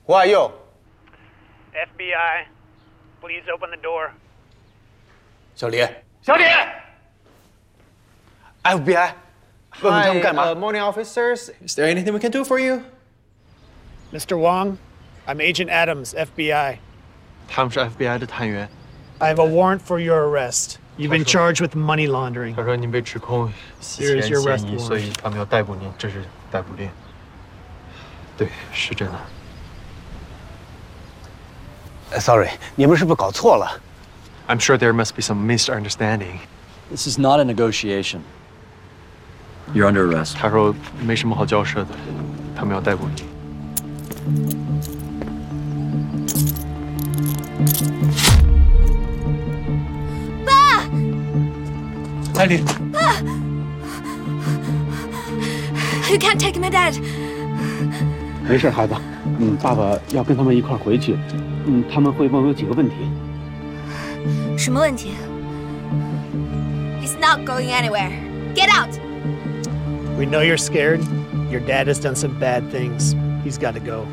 Who are you? FBI. Please open the door. 小李。小李。FBI。问问他们干嘛 morning officers. Is there anything we can do for you? Mr. Wong, I'm Agent Adams, FBI. 他们是 FBI 的探员。 I have a warrant for your arrest. You've been charged with money laundering. 他说您被指控洗钱嫌疑，所以他们要逮捕您，这是逮捕令。对，是真的。 Sorry， 你们是不是搞错了 I'm sure there must be some misunderstanding. This is not a negotiation. You're under arrest. 他说没什么好交涉的，他们要逮捕你。 爸！ 艾琳。 爸 ！You can't take my dad. 没事，孩子。爸爸要跟他们一块回去。他们会问我几个问题。 什么问题 ？He's not going anywhere. Get out. We know you're scared. Your dad has done some bad things. He's got to go.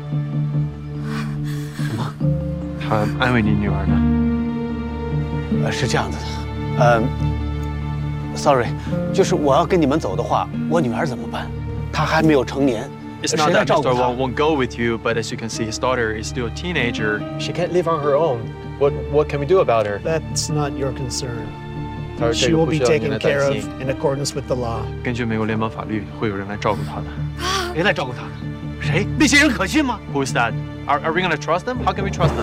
他安慰你女儿呢？ 是这样子的，Sorry， 就是我要跟你们走的话，我女儿怎么办？她还没有成年。 It's not that Mr. Wong won't go with you, but as you can see, his daughter is still a teenager. She can't live on her own. What can we do about her? That's not your concern. She will be taken care of in accordance with the law. 根据美国联邦法律，会有人来照顾她的。 谁来照顾她？谁？那些人可信吗 ？Who is that? Are we going to trust them? How can we trust them?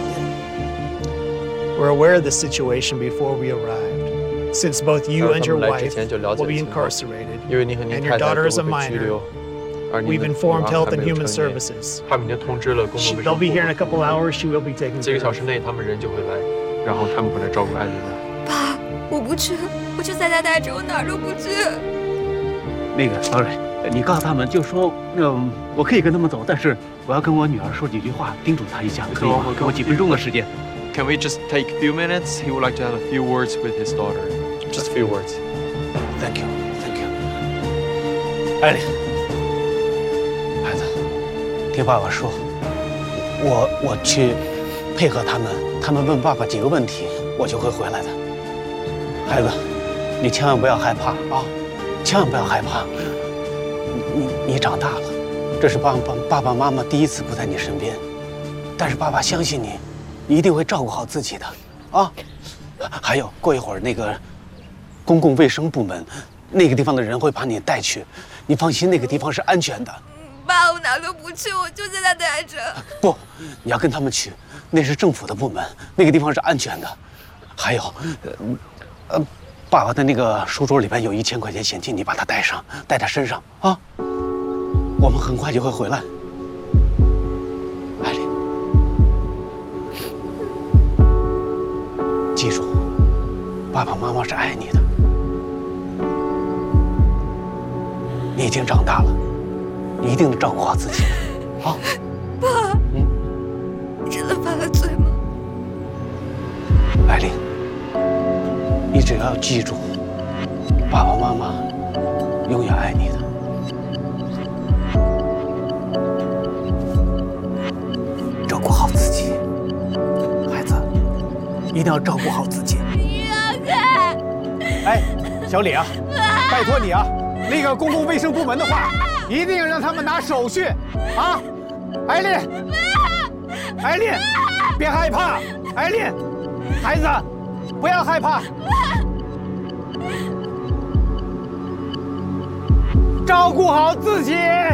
We're aware of the situation before we arrived, since both you and your wife will be incarcerated, and your daughter is a minor. We've informed Health and Human Services. 他们已经通知了公共卫生。 They'll be here in a couple hours. She will be taken care of. 几个小时内，他们人就会来，然后他们会来照顾艾琳的。 爸，我不去，我就在家待着，我哪儿都不去。 那个 ，Sorry， 你告诉他们，就说，我可以跟他们走，但是我要跟我女儿说几句话，叮嘱她一下，可以吗？给我几分钟的时间。 Can we just take a few minutes? He would like to have a few words with his daughter. Just a few words. Thank you, thank you. 艾琳。 孩子，听爸爸说，我去配合他们，他们问爸爸几个问题，我就会回来的。孩子，你千万不要害怕啊，千万不要害怕。你长大了，这是爸爸妈妈第一次不在你身边，但是爸爸相信你，你一定会照顾好自己的啊。还有，过一会儿那个公共卫生部门那个地方的人会把你带去，你放心，那个地方是安全的。 爸，我哪都不去，我就在家待着。 不，你要跟他们去，那是政府的部门，那个地方是安全的。还有，爸爸的那个书桌里边有1000块钱现金，你把它带上，带在身上啊。我们很快就会回来。艾琳，记住，爸爸妈妈是爱你的，你已经长大了。 你一定得照顾好自己，好。 爸，真的犯了罪吗？ 艾琳，你只要记住，爸爸妈妈永远爱你的。照顾好自己，孩子，一定要照顾好自己。 让开！ 哎，小李啊，拜托你啊，那个公共卫生部门的话。 一定要让他们拿手续啊！艾琳，艾琳，别害怕，艾琳，孩子，不要害怕，照顾好自己。